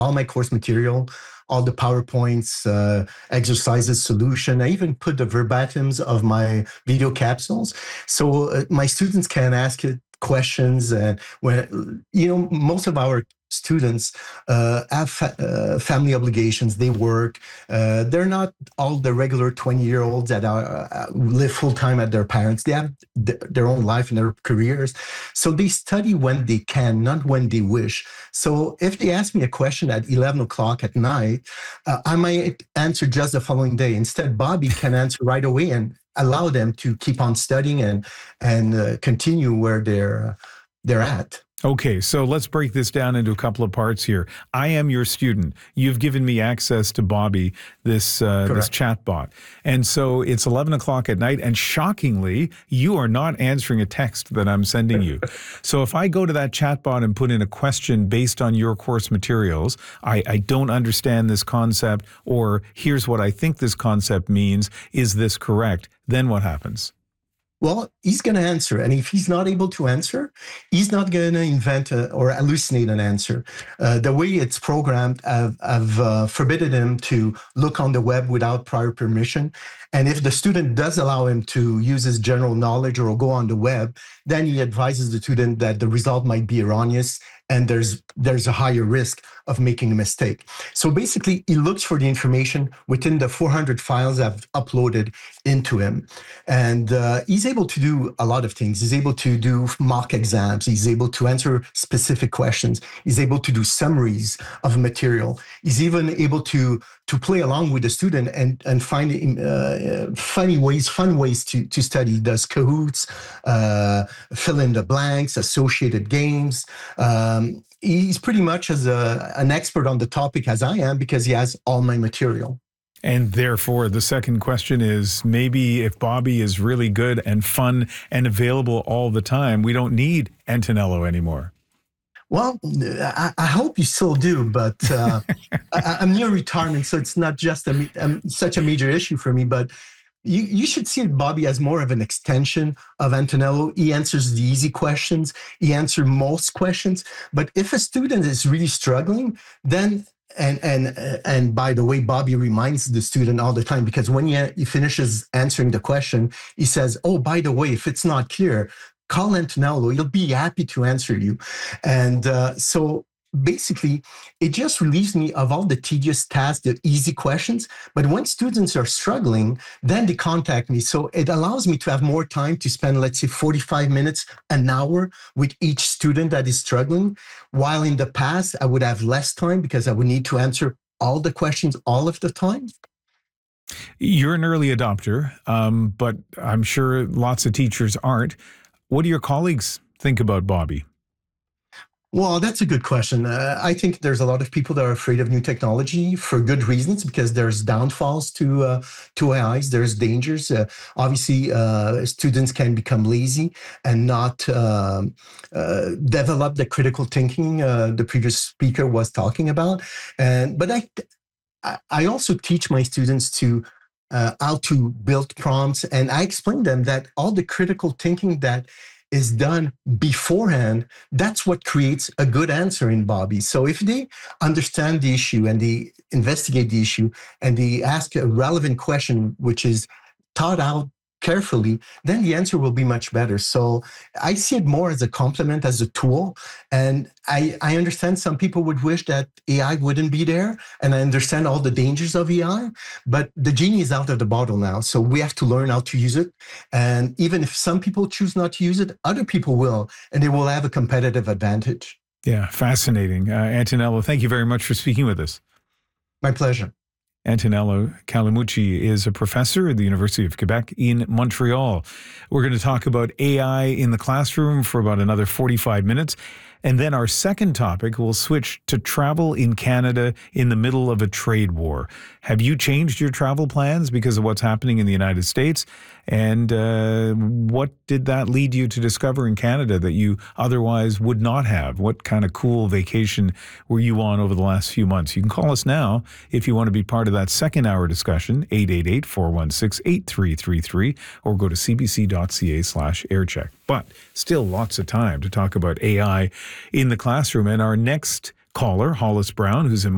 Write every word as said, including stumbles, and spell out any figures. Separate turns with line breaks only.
all my course material, all the PowerPoints, uh, exercises, solution. I even put the verbatims of my video capsules. So uh, my students can ask it questions. And when, you know, most of our students uh, have fa- uh, family obligations, they work. Uh, they're not all the regular twenty year olds that are, uh, live full time at their parents. They have th- their own life and their careers. So they study when they can, not when they wish. So if they ask me a question at eleven o'clock at night, uh, I might answer just the following day. Instead, Bobby can answer right away and allow them to keep on studying and, and uh, continue where they're, they're at.
Okay, so let's break this down into a couple of parts here. I am your student. You've given me access to Bobby, this uh, this chat bot. And so it's eleven o'clock at night, and shockingly, you are not answering a text that I'm sending you. So if I go to that chat bot and put in a question based on your course materials, I, I don't understand this concept, or here's what I think this concept means, is this correct? Then what happens?
Well, he's going to answer. And if he's not able to answer, he's not going to invent a, or hallucinate an answer. Uh, the way it's programmed, I've, I've uh, forbidden him to look on the web without prior permission. And if the student does allow him to use his general knowledge or go on the web, then he advises the student that the result might be erroneous and there's there's a higher risk of making a mistake. So basically, he looks for the information within the four hundred files I've uploaded into him. And uh, he's able to do a lot of things. He's able to do mock exams. He's able to answer specific questions. He's able to do summaries of material. He's even able to, to play along with the student and, and find uh, funny ways, fun ways to, to study. He does Kahoots, uh, fill in the blanks, associated games. Um, he's pretty much as a, an expert on the topic as I am because he has all my material.
And therefore, the second question is, maybe if Bobby is really good and fun and available all the time, we don't need Antonello anymore.
Well, I, I hope you still do, but uh, I, I'm near retirement, so it's not just a, um, such a major issue for me. But you, you should see Bobby as more of an extension of Antonello. He answers the easy questions. He answers most questions. But if a student is really struggling, then And and and by the way, Bobby reminds the student all the time, because when he, he finishes answering the question, he says, oh, by the way, if it's not clear, call Antonello. He'll be happy to answer you. And uh, so basically, it just relieves me of all the tedious tasks, the easy questions. But when students are struggling, then they contact me. So it allows me to have more time to spend, let's say, forty-five minutes, an hour with each student that is struggling. While in the past, I would have less time because I would need to answer all the questions all of the time.
You're an early adopter, um, but I'm sure lots of teachers aren't. What do your colleagues think about Bobby?
Well, that's a good question. Uh, I think there's a lot of people that are afraid of new technology for good reasons, because there's downfalls to uh, to A Is. There's dangers. Uh, obviously, uh, students can become lazy and not uh, uh, develop the critical thinking uh, the previous speaker was talking about. And but I, I also teach my students to uh, how to build prompts, and I explain them that all the critical thinking that is done beforehand, that's what creates a good answer in Bobby. So if they understand the issue and they investigate the issue and they ask a relevant question, which is thought out carefully, then the answer will be much better. So I see it more as a complement, as a tool. And I, I understand some people would wish that A I wouldn't be there. And I understand all the dangers of A I, but the genie is out of the bottle now. So we have to learn how to use it. And even if some people choose not to use it, other people will, and they will have a competitive advantage.
Yeah, fascinating. Uh, Antonello, thank you very much for speaking with us.
My pleasure.
Antonello Calamucci is a professor at the University of Quebec in Montreal. We're going to talk about A I in the classroom for about another forty-five minutes. And then our second topic will switch to travel in Canada in the middle of a trade war. Have you changed your travel plans because of what's happening in the United States? And uh, what did that lead you to discover in Canada that you otherwise would not have? What kind of cool vacation were you on over the last few months? You can call us now if you want to be part of that second hour discussion, eight eight eight, four one six, eight three three three, or go to cbc.ca slash aircheck. But still lots of time to talk about A I in the classroom. And our next caller, Hollis Brown, who's in